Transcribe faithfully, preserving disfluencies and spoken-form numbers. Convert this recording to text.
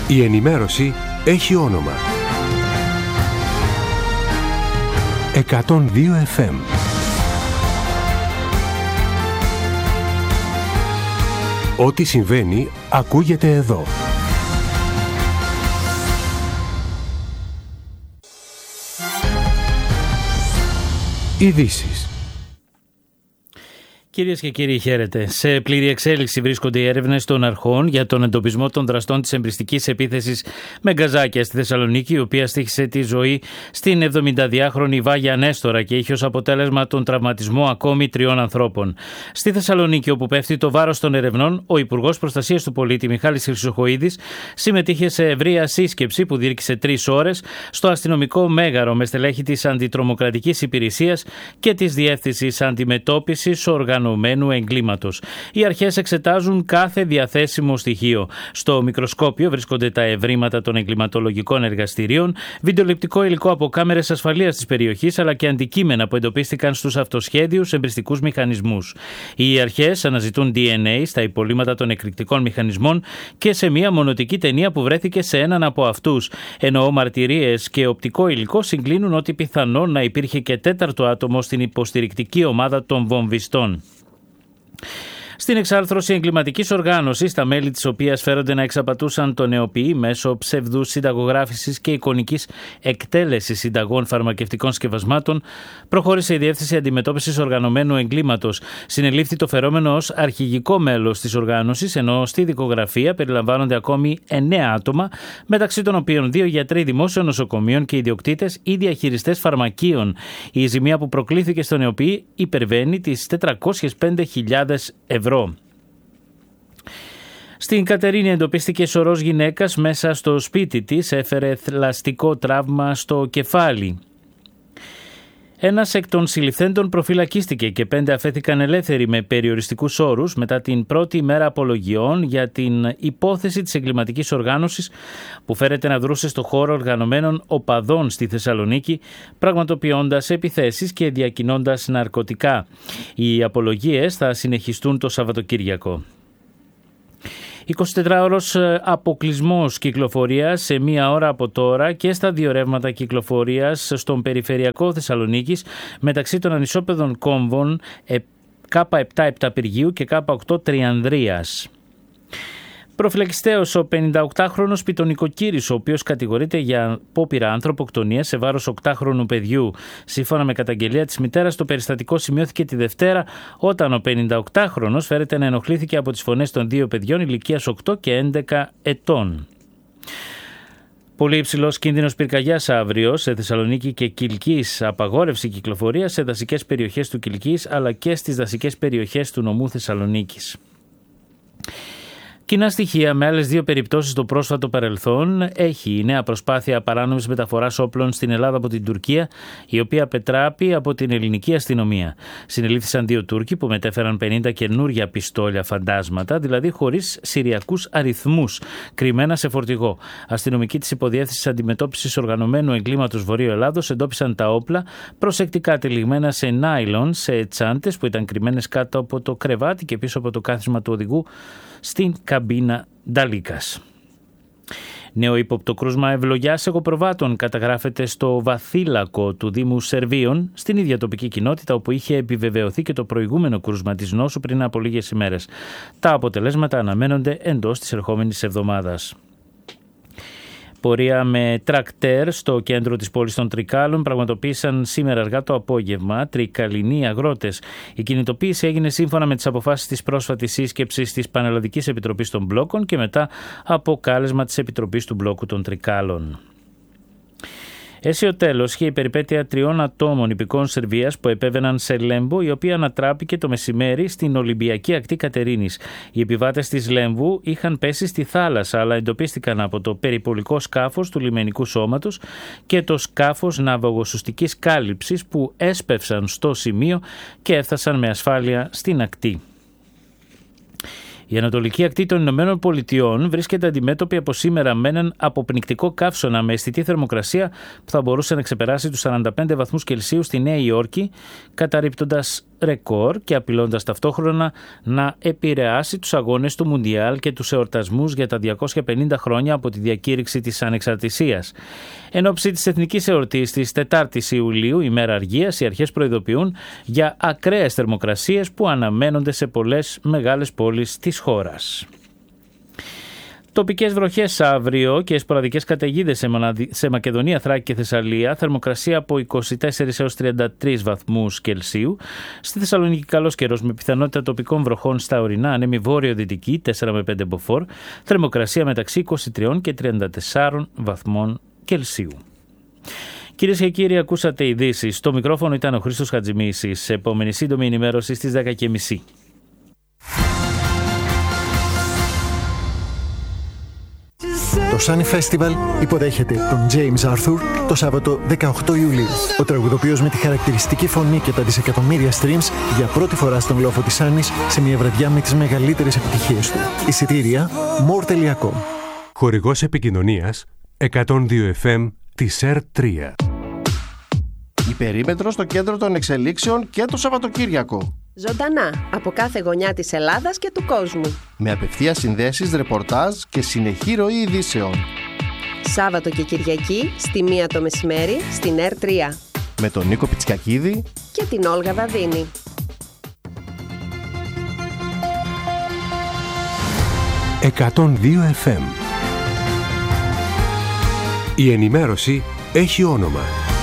Η ενημέρωση έχει όνομα. εκατόν δύο εφ εμ. Ό,τι συμβαίνει ακούγεται εδώ. Ειδήσεις. Κυρίες και κύριοι, χαίρετε. Σε πλήρη εξέλιξη βρίσκονται οι έρευνες των αρχών για τον εντοπισμό των δραστών της εμπριστικής επίθεσης με γκαζάκια στη Θεσσαλονίκη, η οποία στοίχησε τη ζωή στην εβδομηνταδυάχρονη Βάγια Νέστορα και είχε ως αποτέλεσμα τον τραυματισμό ακόμη τριών ανθρώπων. Στη Θεσσαλονίκη, όπου πέφτει το βάρος των ερευνών, ο Υπουργός Προστασίας του Πολίτη Μιχάλης Χρυσοχοΐδης συμμετείχε σε ευρεία σύσκεψη που διήρκησε τρεις ώρες στο αστυνομικό μέγαρο με στελέχη της Αντιτρομοκρατικής Υπηρεσίας και της Διεύθυνσης Αντιμετώπισης Οργανωμένου Εγκλήματος. Οι αρχές εξετάζουν κάθε διαθέσιμο στοιχείο. Στο μικροσκόπιο βρίσκονται τα ευρήματα των εγκληματολογικών εργαστηρίων, βιντεοληπτικό υλικό από κάμερες ασφαλείας της περιοχής, αλλά και αντικείμενα που εντοπίστηκαν στους αυτοσχέδιους εμπριστικούς μηχανισμούς. Οι αρχές αναζητούν ντι εν έι στα υπολείμματα των εκρηκτικών μηχανισμών και σε μια μονοτική ταινία που βρέθηκε σε έναν από αυτούς. Ενώ μαρτυρίες και οπτικό υλικό συγκλίνουν ότι πιθανόν να υπήρχε και τέταρτο άτομο στην υποστηρικτική ομάδα των βομβιστών. Στην εξάρθρωση εγκληματικής οργάνωσης, τα μέλη της οποίας φέρονται να εξαπατούσαν τον νεοποιή μέσω ψευδούς συνταγογράφησης και εικονικής εκτέλεσης συνταγών φαρμακευτικών σκευασμάτων, προχώρησε η Διεύθυνση Αντιμετώπισης Οργανωμένου Εγκλήματος. Συνελήφθη το φερόμενο ως αρχηγικό μέλος της οργάνωσης, ενώ στη δικογραφία περιλαμβάνονται ακόμη εννέα άτομα, μεταξύ των οποίων δύο γιατροί δημόσιων νοσοκομείων και ιδιοκτήτες ή διαχειριστές φαρμακείων. Η ζημία που προκλήθηκε στον νεοποιή υπερβαίνει τις τετρακόσιες πέντε χιλιάδες ευρώ. Στην Κατερίνη εντοπίστηκε σωρός γυναίκας μέσα στο σπίτι της, έφερε θλαστικό τραύμα στο κεφάλι. Ένας εκ των συλληφθέντων προφυλακίστηκε και πέντε αφέθηκαν ελεύθεροι με περιοριστικούς όρους μετά την πρώτη μέρα απολογιών για την υπόθεση της εγκληματικής οργάνωσης που φέρεται να δρούσε στο χώρο οργανωμένων οπαδών στη Θεσσαλονίκη, πραγματοποιώντας επιθέσεις και διακινώντας ναρκωτικά. Οι απολογίες θα συνεχιστούν το Σαββατοκύριακο. εικοσιτετράωρος αποκλεισμός κυκλοφορίας σε μία ώρα από τώρα και στα δύο ρεύματα κυκλοφορίας στον περιφερειακό Θεσσαλονίκης μεταξύ των ανισόπεδων κόμβων Κ επτά Επταπηργίου και Κ οκτώ Τριανδρίας. Προφυλακιστέος ο πενηνταοκτάχρονος πιτονικοκύρης, ο οποίος κατηγορείται για απόπειρα ανθρωποκτονίας σε βάρος οκτάχρονου παιδιού. Σύμφωνα με καταγγελία της μητέρας, το περιστατικό σημειώθηκε τη Δευτέρα όταν ο πενηνταοκτάχρονος φέρεται να ενοχλήθηκε από τις φωνές των δύο παιδιών ηλικίας οκτώ και έντεκα ετών. Πολύ υψηλός κίνδυνος πυρκαγιάς αύριο σε Θεσσαλονίκη και Κιλκής. Απαγόρευση κυκλοφορίας σε δασικές περιοχές του Κιλκής αλλά και στις δασικές περιοχές του νομού Θεσσαλονίκης. Κοινά στοιχεία με άλλες δύο περιπτώσεις στο πρόσφατο παρελθόν έχει η νέα προσπάθεια παράνομης μεταφοράς όπλων στην Ελλάδα από την Τουρκία, η οποία πετράπη από την ελληνική αστυνομία. Συνελήφθησαν δύο Τούρκοι που μετέφεραν πενήντα καινούρια πιστόλια φαντάσματα, δηλαδή χωρίς συριακούς αριθμούς, κρυμμένα σε φορτηγό. Αστυνομικοί της Υποδιεύθυνσης Αντιμετώπισης Οργανωμένου Εγκλήματος Βορείου Ελλάδος εντόπισαν τα όπλα προσεκτικά τυλιγμένα σε νάιλον, σε τσάντες που ήταν κρυμμένες κάτω από το κρεβάτι και πίσω από το κάθισμα του οδηγού στην καμπίνα Νταλίκας. Νέο ύποπτο κρούσμα ευλογιάς εγωπροβάτων καταγράφεται στο Βαθύλακο του Δήμου Σερβίων, στην ίδια τοπική κοινότητα όπου είχε επιβεβαιωθεί και το προηγούμενο κρούσμα της νόσου πριν από λίγες ημέρες. Τα αποτελέσματα αναμένονται εντός της ερχόμενης εβδομάδας. Πορεία με τρακτέρ στο κέντρο της πόλης των Τρικάλων πραγματοποίησαν σήμερα αργά το απόγευμα τρικαλινοί αγρότες. Η κινητοποίηση έγινε σύμφωνα με τις αποφάσεις της πρόσφατης σύσκεψης της Πανελλαδικής Επιτροπής των Μπλόκων και μετά από κάλεσμα της Επιτροπής του Μπλόκου των Τρικάλων. Αίσιο τέλος είχε η περιπέτεια τριών ατόμων υπηκών Σερβίας που επέβαιναν σε Λέμβο, η οποία ανατράπηκε το μεσημέρι στην Ολυμπιακή ακτή Κατερίνης. Οι επιβάτες της Λέμβου είχαν πέσει στη θάλασσα, αλλά εντοπίστηκαν από το περιπολικό σκάφος του λιμενικού σώματος και το σκάφος ναυαγοσουστικής κάλυψης που έσπευσαν στο σημείο και έφτασαν με ασφάλεια στην ακτή. Η ανατολική ακτή των Ηνωμένων Πολιτειών βρίσκεται αντιμέτωπη από σήμερα με έναν αποπνικτικό καύσωνα με αισθητή θερμοκρασία που θα μπορούσε να ξεπεράσει τους σαράντα πέντε βαθμούς Κελσίου στη Νέα Υόρκη, καταρρίπτοντας ρεκόρ και απειλώντας ταυτόχρονα να επηρεάσει τους αγώνες του Μουντιάλ και τους εορτασμούς για τα διακόσια πενήντα χρόνια από τη διακήρυξη της ανεξαρτησίας. Εν ώψη της εθνικής εορτής της τετάρτης Ιουλίου, ημέρα αργίας, οι αρχές προειδοποιούν για ακραίες θερμοκρασίες που αναμένονται σε πολλές μεγάλες πόλεις της χώρας. Τοπικές βροχές αύριο και σποραδικές καταιγίδες σε, Μοναδι... σε Μακεδονία, Θράκη και Θεσσαλία. Θερμοκρασία από είκοσι τέσσερις έως τριάντα τρεις βαθμούς Κελσίου. Στη Θεσσαλονίκη καλός καιρός με πιθανότητα τοπικών βροχών στα ορεινά. Ανέμει βόρειο-δυτική τέσσερα με πέντε μποφόρ. Θερμοκρασία μεταξύ είκοσι τρία και τριάντα τέσσερα βαθμών Κελσίου. Κυρίες και κύριοι, ακούσατε ειδήσεις. Στο μικρόφωνο ήταν ο Χρήστος Χατζημίσης. Επόμενη σύντομη ενημέρωση στις δέκα και μισή. Το Sunny Festival υποδέχεται τον James Arthur το Σάββατο δεκαοκτώ Ιουλίου. Ο τραγουδοποιός με τη χαρακτηριστική φωνή και τα δισεκατομμύρια streams για πρώτη φορά στον λόφο της Άννης σε μια βραδιά με τις μεγαλύτερες επιτυχίες του. Εισιτήρια more τελεία com. Χορηγός επικοινωνίας εκατόν δύο εφ εμ της ΕΡ τρία. Η περίμετρο στο κέντρο των εξελίξεων και το Σαββατοκύριακο. Ζωντανά από κάθε γωνιά της Ελλάδας και του κόσμου. Με απευθείας συνδέσεις, ρεπορτάζ και συνεχή ροή ειδήσεων. Σάββατο και Κυριακή στη μία το μεσημέρι στην ΕΡ τρία. Με τον Νίκο Πιτσιακίδη και την Όλγα Δαδίνη. εκατόν δύο εφ εμ. Η ενημέρωση έχει όνομα.